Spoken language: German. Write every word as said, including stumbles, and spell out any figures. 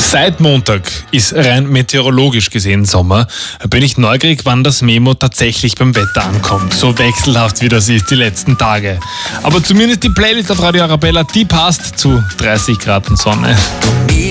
Seit Montag ist rein meteorologisch gesehen Sommer. Bin ich neugierig, wann das Memo tatsächlich beim Wetter ankommt. So wechselhaft wie das ist die letzten Tage. Aber zumindest die Playlist auf Radio Arabella, die passt zu dreißig Grad und Sonne.